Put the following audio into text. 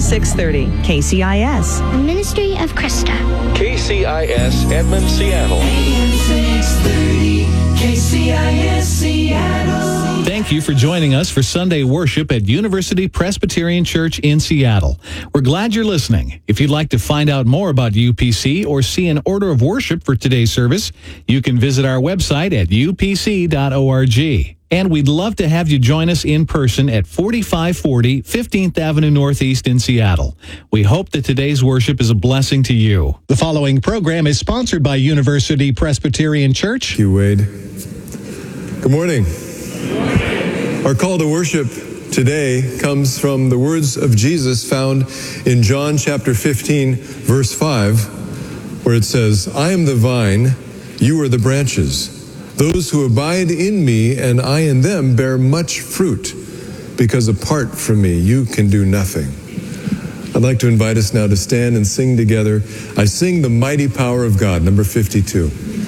630 KCIS. The Ministry of Krista. KCIS Edmond, Seattle. AM 630 KCIS Seattle. Thank you for joining us for Sunday worship at University Presbyterian Church in Seattle. We're glad you're listening. If you'd like to find out more about UPC or see an order of worship for today's service, you can visit our website at upc.org. And we'd love to have you join us in person at 4540 15th Avenue Northeast in Seattle. We hope that today's worship is a blessing to you. The following program is sponsored by University Presbyterian Church. Thank you, Wade. Good morning. Our call to worship today comes from the words of Jesus found in John chapter 15, verse 5, where it says, I am the vine, you are the branches. Those who abide in me and I in them bear much fruit, because apart from me you can do nothing. I'd like to invite us now to stand and sing together. I sing the mighty power of God, number 52.